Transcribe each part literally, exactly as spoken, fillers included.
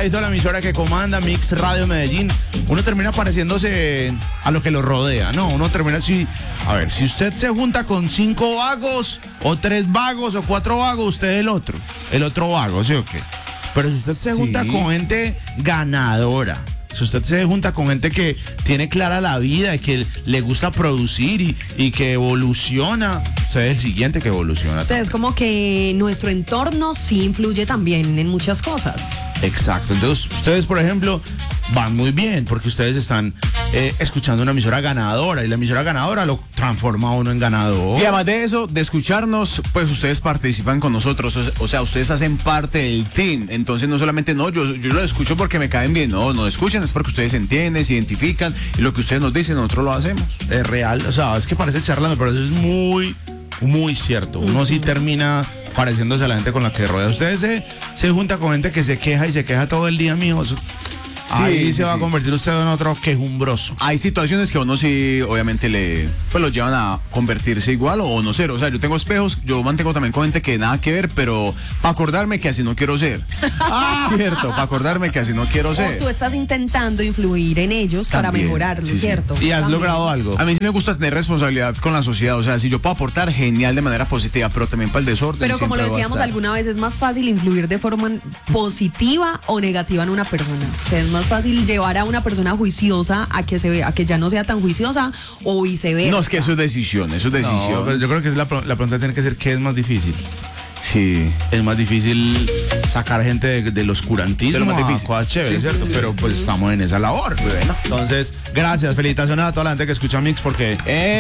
pegadito a la emisora que comanda, Mix Radio Medellín, uno termina pareciéndose a lo que lo rodea, ¿no? Uno termina así, a ver, si usted se junta con cinco vagos, o tres vagos, o cuatro vagos, usted es el otro, el otro vago, ¿sí o qué? Pero si usted se Sí. junta con gente ganadora, si usted se junta con gente que tiene clara la vida y que le gusta producir y, y que evoluciona, usted es el siguiente que evoluciona. Entonces, como que nuestro entorno sí influye también en muchas cosas. Exacto. Entonces, ustedes, por ejemplo, van muy bien porque ustedes están eh, escuchando una emisora ganadora y la emisora ganadora lo transforma a uno en ganador. Y además de eso, de escucharnos, pues ustedes participan con nosotros, o sea, ustedes hacen parte del team, entonces no solamente, no, yo, yo lo escucho porque me caen bien, no, no escuchan, es porque ustedes entienden, se identifican, y lo que ustedes nos dicen, nosotros lo hacemos. Es real, o sea, es que parece charlando, pero eso es muy, muy cierto. Uno sí termina pareciéndose a la gente con la que rodea. Ustedes se, se junta con gente que se queja y se queja todo el día, mijo. Eso- Sí, ahí sí, se va sí. a convertir usted en otro quejumbroso. Hay situaciones que a uno sí, obviamente, le, pues los llevan a convertirse igual o no ser. O sea, yo tengo espejos, yo mantengo también con gente que nada que ver, pero para acordarme que así no quiero ser. Ah, cierto, para acordarme que así no quiero O ser. tú estás intentando influir en ellos para También, mejorarlo, sí, sí. ¿cierto? ¿Y has También. logrado algo? A mí sí me gusta tener responsabilidad con la sociedad, o sea, si yo puedo aportar, genial de manera positiva, pero también para el desorden. Pero como lo siempre va a decíamos estar. alguna vez, es más fácil influir de forma positiva o negativa en una persona. O sea, es más fácil llevar a una persona juiciosa a que se ve- a que ya no sea tan juiciosa o viceversa. No, es que eso es decisión, eso es No, decisión. pero yo creo que es la, pro- la pregunta tiene que ser ¿qué es más difícil? Sí. Es más difícil sacar gente de- del oscurantismo De lo más a difícil. cosas chéveres, Sí, ¿cierto? sí, Pero pues estamos en esa labor. Bueno, entonces, gracias, felicitaciones a toda la gente que escucha Mix porque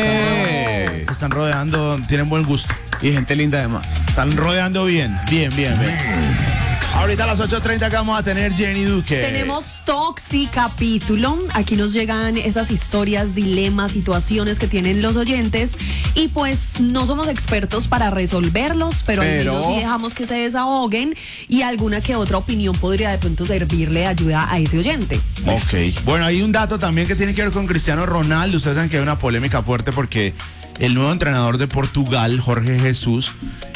¡Eh! se están rodeando, tienen buen gusto. Y gente linda además. Están rodeando bien, bien, bien, bien. Ahorita a las ocho treinta que vamos a tener Jenny Duque. Tenemos Toxi capítulo. Aquí nos llegan esas historias, dilemas, situaciones que tienen los oyentes. Y pues no somos expertos para resolverlos, pero, Pero- al menos sí dejamos que se desahoguen. Y alguna que otra opinión podría de pronto servirle de ayuda a ese oyente. Ok. Bueno, hay un dato también que tiene que ver con Cristiano Ronaldo. Ustedes saben que hay una polémica fuerte porque el nuevo entrenador de Portugal, Jorge Jesús,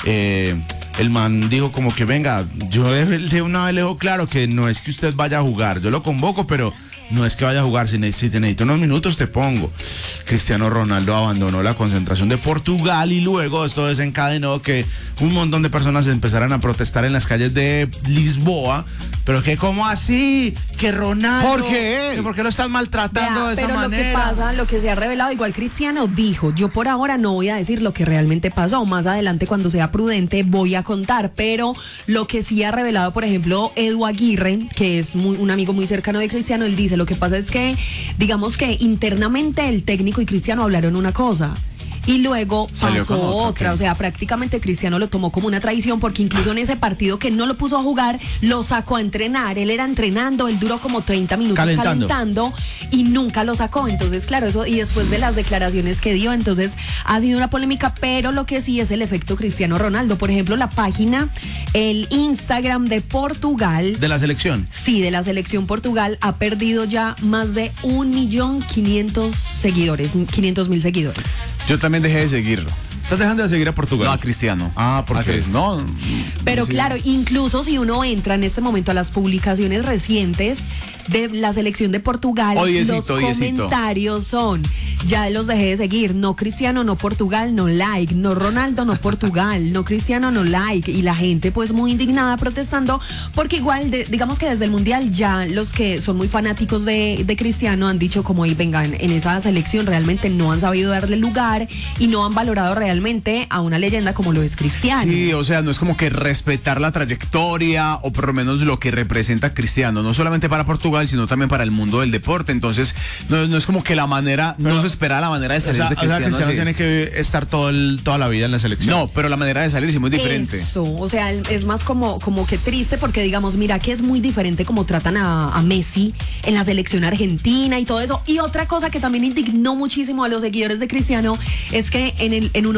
eh, el man dijo como que venga, yo de de una vez le dejo claro que no es que usted vaya a jugar, yo lo convoco, pero no es que vaya a jugar, si, ne- si te necesito unos minutos te pongo. Cristiano Ronaldo abandonó la concentración de Portugal y luego esto desencadenó que un montón de personas empezaran a protestar en las calles de Lisboa, pero que ¿cómo así? Que Ronaldo, ¿Por qué? que ¿por qué lo están maltratando Vea, de esa pero manera? lo que pasa, lo que se ha revelado, igual Cristiano dijo, yo por ahora no voy a decir lo que realmente pasó, más adelante cuando sea prudente voy a contar, pero lo que sí ha revelado, por ejemplo, Edu Aguirre, que es muy, un amigo muy cercano de Cristiano, él dice, lo que pasa es que, digamos que internamente el técnico y Cristiano hablaron una cosa. Y luego Salió pasó con otra, otra, ok. o sea, prácticamente Cristiano lo tomó como una traición porque incluso en ese partido que no lo puso a jugar, lo sacó a entrenar, él era entrenando, él duró como treinta minutos Calentando. calentando y nunca lo sacó, entonces claro, eso y después de las declaraciones que dio, entonces ha sido una polémica, pero lo que sí es el efecto Cristiano Ronaldo, por ejemplo, la página, el Instagram de Portugal, De la selección. sí, de la selección Portugal, ha perdido ya más de un millón quinientos seguidores, quinientos mil seguidores. Yo también dejé de seguirlo. ¿Estás dejando de seguir a Portugal? No, a Cristiano. Ah, ¿por A qué? Cris- No. Pero sí. claro, incluso si uno entra en este momento a las publicaciones recientes de la selección de Portugal, Odiecito, los odiecito. comentarios son, ya los dejé de seguir, no Cristiano, no Portugal, no like, no Ronaldo, no Portugal, no Cristiano, no like, y la gente pues muy indignada protestando, porque igual, de- digamos que desde el Mundial ya los que son muy fanáticos de, de Cristiano han dicho como, y vengan, en esa selección realmente no han sabido darle lugar y no han valorado realmente a una leyenda como lo es Cristiano. Sí, o sea, no es como que respetar la trayectoria o por lo menos lo que representa Cristiano, no solamente para Portugal, sino también para el mundo del deporte. Entonces, no, no es como que la manera, no se espera la manera de O salir sea, de o sea, Cristiano. Cristiano así. tiene que estar todo el- toda la vida en la selección. No, pero la manera de salir sí es muy diferente. Eso, o sea, es más como, como que triste porque digamos, mira que es muy diferente como tratan a, a Messi en la selección argentina y todo eso. Y otra cosa que también indignó muchísimo a los seguidores de Cristiano es que en, el, en uno de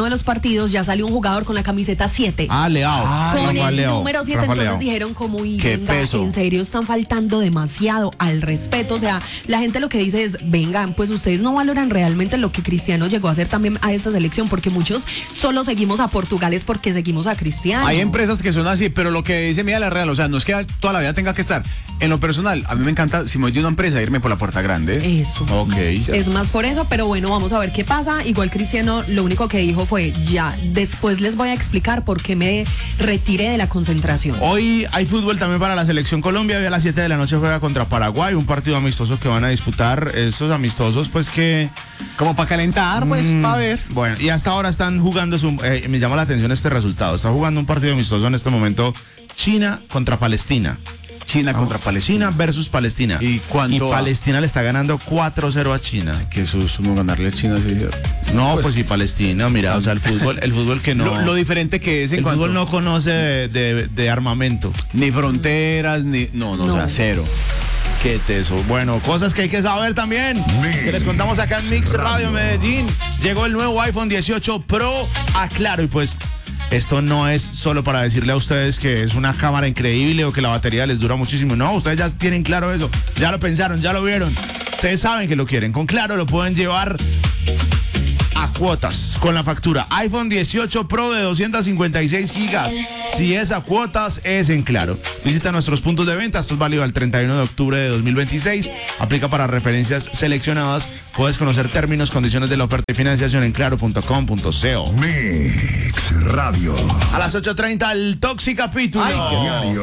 de los partidos ya salió un jugador con la camiseta siete. Ah, Leao. Con Rafa el Leao. número siete, Rafa entonces Leao. dijeron como, y Qué venga, peso. en serio están faltando demasiado al respeto, o sea, la gente lo que dice es, vengan, pues ustedes no valoran realmente lo que Cristiano llegó a hacer también a esta selección, porque muchos solo seguimos a Portugal es porque seguimos a Cristiano. Hay empresas que son así, pero lo que dice Mía la Real, o sea, no es que toda la vida tenga que estar. En lo personal, a mí me encanta, si me voy de una empresa, irme por la puerta grande. Eso. Ok. Es más por eso, pero bueno, vamos a ver qué pasa. Igual Cristiano lo único que dijo fue, ya, después les voy a explicar por qué me retiré de la concentración. Hoy hay fútbol también para la selección Colombia. Hoy a las siete de la noche juega contra Paraguay, un partido amistoso que van a disputar. Esos amistosos, pues que... Como para calentar, pues, Mm, para ver. Bueno, y hasta ahora están jugando, su, eh, me llama la atención este resultado. Está jugando un partido amistoso en este momento, China contra Palestina. China contra Palestina. China versus Palestina. ¿Y cuánto va? Palestina le está ganando cuatro cero a China. Que susto, no ganarle a China. Sí. No, pues, sí, Palestina, mira, o sea, el fútbol, el fútbol que no... Lo, lo diferente que es en el cuanto... fútbol no conoce de, de- de armamento. Ni fronteras, ni... No, no, No. o sea, cero. Qué teso. Bueno, cosas que hay que saber también. Que les contamos acá en Mix Radio Medellín. Llegó el nuevo iPhone dieciocho Pro a Claro y pues... Esto no es solo para decirle a ustedes que es una cámara increíble o que la batería les dura muchísimo. No, ustedes ya tienen claro eso. Ya lo pensaron, ya lo vieron. Ustedes saben que lo quieren. Con Claro lo pueden llevar a cuotas con la factura. iPhone dieciocho Pro de doscientos cincuenta y seis gigas. Si es a cuotas, es en Claro. Visita nuestros puntos de venta. Esto es válido al treinta y uno de octubre de dos mil veintiséis. Aplica para referencias seleccionadas. Puedes conocer términos, condiciones de la oferta y financiación en claro punto com punto co. Mix Radio. A las ocho treinta, el Toxi Capítulo. Diario.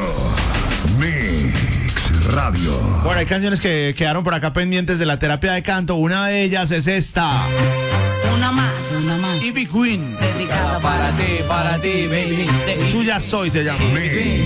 Mix Radio. Bueno, hay canciones que quedaron por acá pendientes de la terapia de canto. Una de ellas es esta. Una más, una más. Ivy Queen. Dedicada para ti, para ti, baby. Tuya soy se llama.